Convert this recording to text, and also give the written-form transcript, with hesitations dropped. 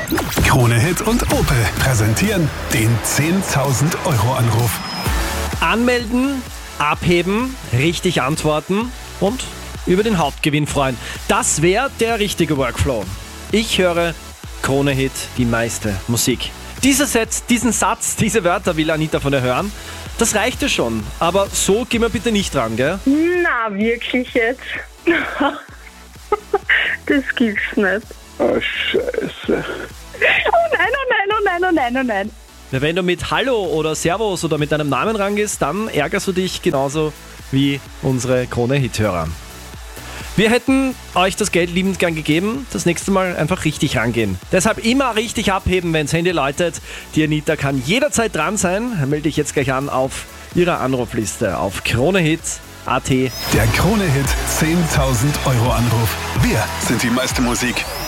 Krone Hit und Opel präsentieren den 10.000 Euro Anruf. Anmelden, abheben, richtig antworten und über den Hauptgewinn freuen. Das wäre der richtige Workflow. Ich höre Krone Hit, die meiste Musik. Diesen Satz, diese Wörter will Anita von der hören. Das reicht ja schon, aber so gehen wir bitte nicht ran, gell? Na, wirklich jetzt? Das gibt's nicht. Oh, Scheiße. Oh nein, oh nein, oh nein, oh nein, oh nein. Ja, wenn du mit Hallo oder Servus oder mit deinem Namen rangehst, dann ärgerst du dich genauso wie unsere Krone-Hit-Hörer. Wir hätten euch das Geld liebend gern gegeben, das nächste Mal einfach richtig rangehen. Deshalb immer richtig abheben, wenn das Handy läutet. Die Anita kann jederzeit dran sein. Melde dich jetzt gleich an auf ihrer Anrufliste auf kronehit.at. Der Krone Hit 10.000 Euro Anruf. Wir sind die meiste Musik.